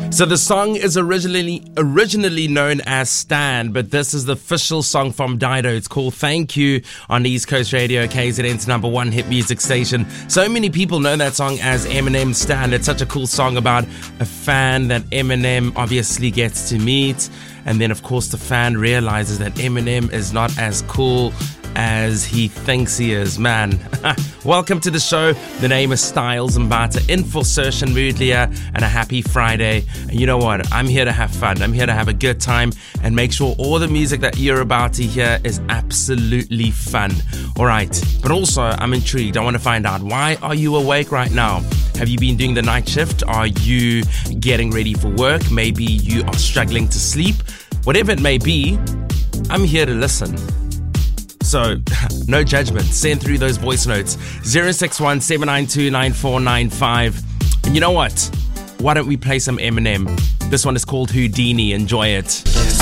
So the song is originally known as Stand, but this is the official song from Dido. It's called Thank You on East Coast Radio, KZN's #1 hit music station. So many people know that song as Eminem's Stand. It's such a cool song about a fan that Eminem obviously gets to meet. And then, of course, the fan realizes that Eminem is not as cool as he thinks he is. Man, welcome to the show. The name is Styles Mbata, in for Sersh and Moodlia, and a happy Friday. And you know what? I'm here to have fun. I'm here to have a good time and make sure all the music that you're about to hear is absolutely fun. All right, but also I'm intrigued. I want to find out, why are you awake right now? Have you been doing the night shift? Are you getting ready for work? Maybe you are struggling to sleep. Whatever it may be, I'm here to listen. So, no judgment. Send through those voice notes. 061 792 9495. And you know what? Why don't we play some Eminem? This one is called Houdini. Enjoy it.